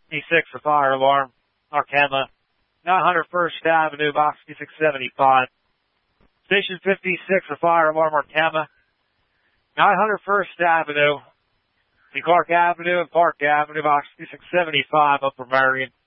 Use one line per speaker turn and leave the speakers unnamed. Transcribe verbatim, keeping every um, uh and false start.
fifty-six, a fire alarm, Arkema. nine hundred First Avenue, box six seventy-five. Station fifty-six, a fire alarm, Arkema. nine hundred First Avenue, the Clark Avenue and Park Avenue, box six seventy-five, Upper Marion.